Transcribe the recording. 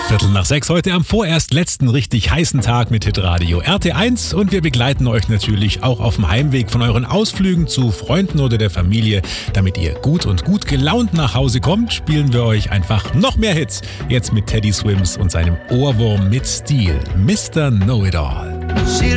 5:15 heute am vorerst letzten richtig heißen Tag mit Hitradio RT1 und wir begleiten euch natürlich auch auf dem Heimweg von euren Ausflügen zu Freunden oder der Familie. Damit ihr gut gelaunt nach Hause kommt, spielen wir euch einfach noch mehr Hits. Jetzt mit Teddy Swims und seinem Ohrwurm mit Stil, Mr. Know-It-All.